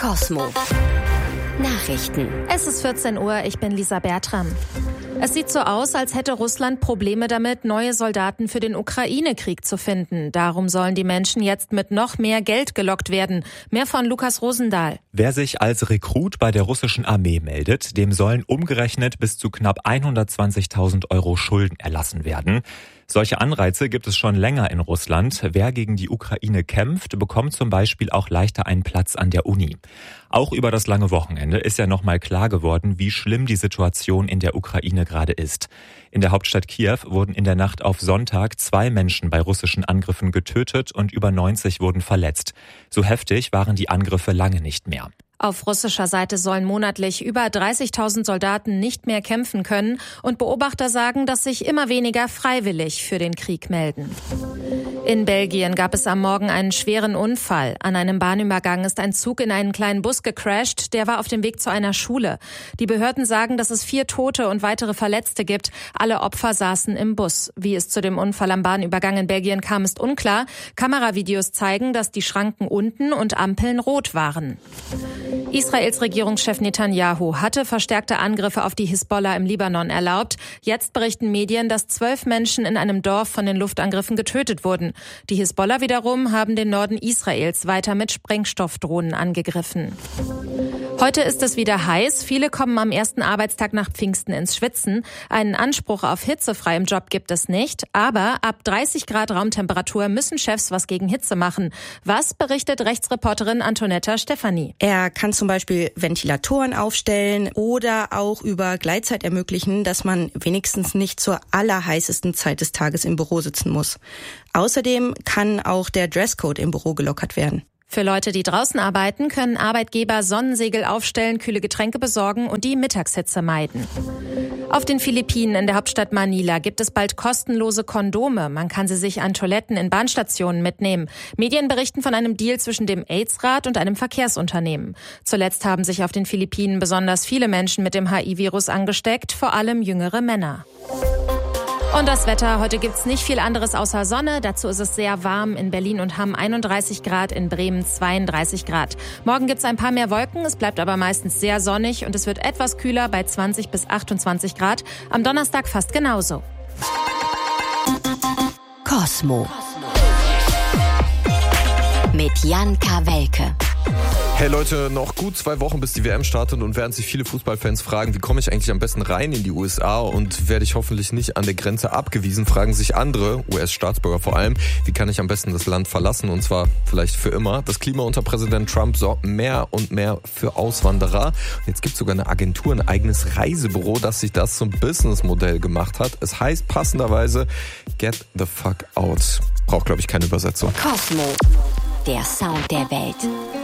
Kosmo Nachrichten. Es ist 14 Uhr, ich bin Lisa Bertram. Es sieht so aus, als hätte Russland Probleme damit, neue Soldaten für den Ukraine-Krieg zu finden. Darum sollen die Menschen jetzt mit noch mehr Geld gelockt werden. Mehr von Lukas Rosendahl. Wer sich als Rekrut bei der russischen Armee meldet, dem sollen umgerechnet bis zu knapp 120.000 € Schulden erlassen werden. Solche Anreize gibt es schon länger in Russland. Wer gegen die Ukraine kämpft, bekommt zum Beispiel auch leichter einen Platz an der Uni. Auch über das lange Wochenende ist ja nochmal klar geworden, wie schlimm die Situation in der Ukraine gerade ist. In der Hauptstadt Kiew wurden in der Nacht auf Sonntag 2 Menschen bei russischen Angriffen getötet und über 90 wurden verletzt. So heftig waren die Angriffe lange nicht mehr. Auf russischer Seite sollen monatlich über 30.000 Soldaten nicht mehr kämpfen können und Beobachter sagen, dass sich immer weniger freiwillig für den Krieg melden. In Belgien gab es am Morgen einen schweren Unfall. An einem Bahnübergang ist ein Zug in einen kleinen Bus gecrasht, der war auf dem Weg zu einer Schule. Die Behörden sagen, dass es 4 Tote und weitere Verletzte gibt. Alle Opfer saßen im Bus. Wie es zu dem Unfall am Bahnübergang in Belgien kam, ist unklar. Kameravideos zeigen, dass die Schranken unten und Ampeln rot waren. Israels Regierungschef Netanyahu hatte verstärkte Angriffe auf die Hisbollah im Libanon erlaubt. Jetzt berichten Medien, dass 12 Menschen in einem Dorf von den Luftangriffen getötet wurden. Die Hisbollah wiederum haben den Norden Israels weiter mit Sprengstoffdrohnen angegriffen. Heute ist es wieder heiß. Viele kommen am ersten Arbeitstag nach Pfingsten ins Schwitzen. Einen Anspruch auf hitzefrei im Job gibt es nicht. Aber ab 30 Grad Raumtemperatur müssen Chefs was gegen Hitze machen. Was berichtet Rechtsreporterin Antonetta Stefani? Er kann zum Beispiel Ventilatoren aufstellen oder auch über Gleitzeit ermöglichen, dass man wenigstens nicht zur allerheißesten Zeit des Tages im Büro sitzen muss. Außerdem kann auch der Dresscode im Büro gelockert werden. Für Leute, die draußen arbeiten, können Arbeitgeber Sonnensegel aufstellen, kühle Getränke besorgen und die Mittagshitze meiden. Auf den Philippinen in der Hauptstadt Manila gibt es bald kostenlose Kondome. Man kann sie sich an Toiletten in Bahnstationen mitnehmen. Medien berichten von einem Deal zwischen dem AIDS-Rat und einem Verkehrsunternehmen. Zuletzt haben sich auf den Philippinen besonders viele Menschen mit dem HIV-Virus angesteckt, vor allem jüngere Männer. Und das Wetter, heute gibt's nicht viel anderes außer Sonne. Dazu ist es sehr warm. In Berlin und Hamm 31 Grad, in Bremen 32 Grad. Morgen gibt's ein paar mehr Wolken, es bleibt aber meistens sehr sonnig und es wird etwas kühler bei 20 bis 28 Grad. Am Donnerstag fast genauso. Kosmo mit Jan Kawelke. Hey Leute, noch gut 2 Wochen bis die WM startet und während sich viele Fußballfans fragen, wie komme ich eigentlich am besten rein in die USA und werde ich hoffentlich nicht an der Grenze abgewiesen, fragen sich andere, US-Staatsbürger vor allem, wie kann ich am besten das Land verlassen und zwar vielleicht für immer. Das Klima unter Präsident Trump sorgt mehr und mehr für Auswanderer. Jetzt gibt es sogar eine Agentur, ein eigenes Reisebüro, das sich das zum Businessmodell gemacht hat. Es heißt passenderweise Get the fuck out. Braucht, glaube ich, keine Übersetzung. Kosmo, der Sound der Welt.